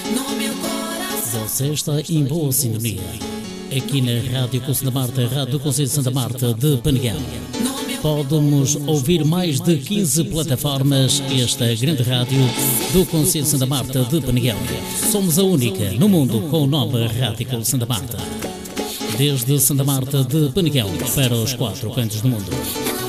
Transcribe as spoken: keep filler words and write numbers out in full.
no meu coração. Você está em boa sintonia. Aqui na Rádio Conselho da Marta, Rádio Conselho de Santa Marta de Peneguel. Pode-nos ouvir mais de quinze plataformas. Esta grande rádio do Conselho de Santa Marta de Peneguel. Somos a única no mundo com o nome Rádio Conselho de Santa Marta. Desde Santa Marta de Peneguel para os quatro cantos do mundo.